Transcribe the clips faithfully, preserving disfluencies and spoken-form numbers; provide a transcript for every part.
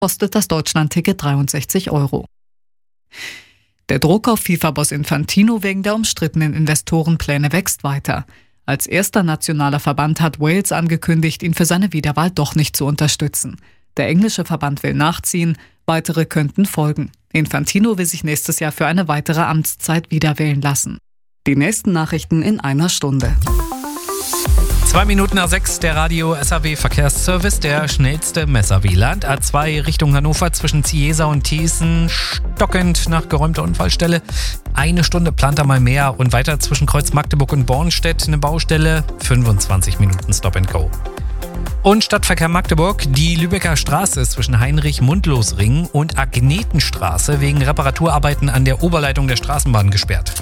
kostet das Deutschlandticket dreiundsechzig Euro. Der Druck auf FIFA-Boss Infantino wegen der umstrittenen Investorenpläne wächst weiter. Als erster nationaler Verband hat Wales angekündigt, ihn für seine Wiederwahl doch nicht zu unterstützen. Der englische Verband will nachziehen, weitere könnten folgen. Infantino will sich nächstes Jahr für eine weitere Amtszeit wiederwählen lassen. Die nächsten Nachrichten in einer Stunde. Zwei Minuten nach sechs, der Radio S A W Verkehrsservice, der schnellste Messer-Wieland. A zwei Richtung Hannover zwischen Ziesa und Thiessen, stockend nach geräumter Unfallstelle. Eine Stunde plant er mal mehr und weiter zwischen Kreuz Magdeburg und Bornstedt eine Baustelle, fünfundzwanzig Minuten Stop and Go. Und Stadtverkehr Magdeburg, die Lübecker Straße ist zwischen Heinrich-Mundlos-Ring und Agnetenstraße wegen Reparaturarbeiten an der Oberleitung der Straßenbahn gesperrt.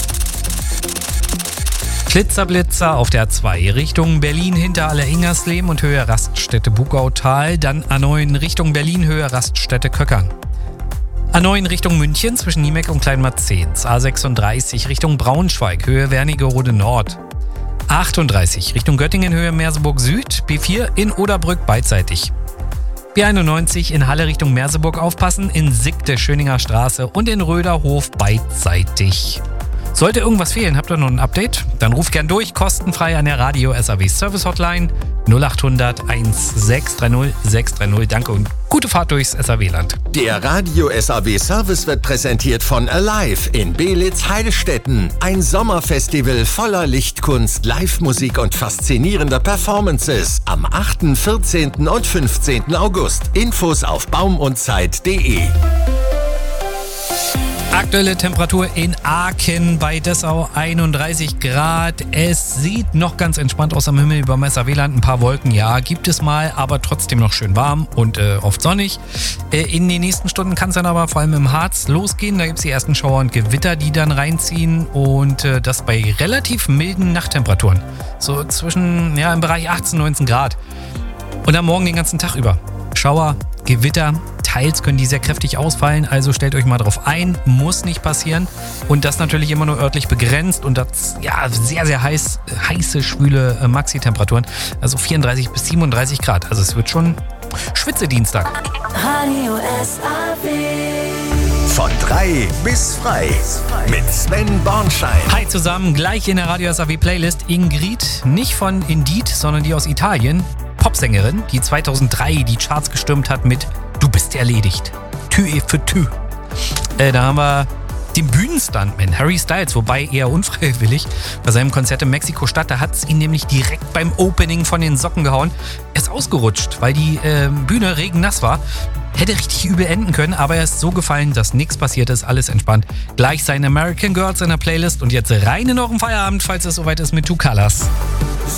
Klitzerblitzer auf der A zwei Richtung Berlin hinter Aller-Ingersleben und Höhe Raststätte Bugautal, dann A neun Richtung Berlin Höhe Raststätte Köckern. A neun Richtung München zwischen Niemeck und Kleinmarzens, A sechsunddreißig Richtung Braunschweig Höhe Wernigerode Nord. achtunddreißig Richtung Göttingen Höhe Merseburg Süd, B vier in Oderbrück beidseitig. B einundneunzig in Halle Richtung Merseburg aufpassen, in Sickte Schöninger Straße und in Röderhof beidseitig. Sollte irgendwas fehlen, habt ihr noch ein Update? Dann ruft gern durch, kostenfrei an der Radio S A W Service Hotline null acht hundert sechs drei null sechs drei null. Danke und gute Fahrt durchs S A W-Land. Der Radio S A W Service wird präsentiert von Alive in Beelitz-Heilstätten. Ein Sommerfestival voller Lichtkunst, Live-Musik und faszinierender Performances. Am achten, vierzehnten und fünfzehnten August. Infos auf baumundzeit punkt de. Aktuelle Temperatur in Aachen bei Dessau einunddreißig Grad. Es sieht noch ganz entspannt aus am Himmel über dem S A W-Land. Ein paar Wolken, ja, gibt es mal, aber trotzdem noch schön warm und äh, oft sonnig. Äh, in den nächsten Stunden kann es dann aber vor allem im Harz losgehen. Da gibt es die ersten Schauer und Gewitter, die dann reinziehen und äh, das bei relativ milden Nachttemperaturen. So zwischen, ja, im Bereich achtzehn, neunzehn Grad. Und dann morgen den ganzen Tag über. Schauer, Gewitter, teils können die sehr kräftig ausfallen, also stellt euch mal drauf ein, muss nicht passieren und das natürlich immer nur örtlich begrenzt und das, ja, sehr, sehr heiß, heiße, schwüle äh, Maxi-Temperaturen, also vierunddreißig bis siebenunddreißig Grad, also es wird schon Schwitzedienstag. Radio S A W. Von drei bis frei mit Sven Bornschein. Hi zusammen, gleich in der Radio S A W Playlist Ingrid, nicht von Indeed, sondern die aus Italien, Popsängerin, die zweitausenddrei die Charts gestürmt hat mit Du bist erledigt. Tü e für Tü. Äh, da haben wir den Bühnenstuntman Harry Styles, wobei eher unfreiwillig, bei seinem Konzert in Mexiko-Stadt, da hat es ihn nämlich direkt beim Opening von den Socken gehauen. Er ist ausgerutscht, weil die äh, Bühne regennass war. Hätte richtig übel enden können, aber er ist so gefallen, dass nichts passiert ist, alles entspannt. Gleich seine American Girls in der Playlist und jetzt rein in euren Feierabend, falls es soweit ist mit Two Colors.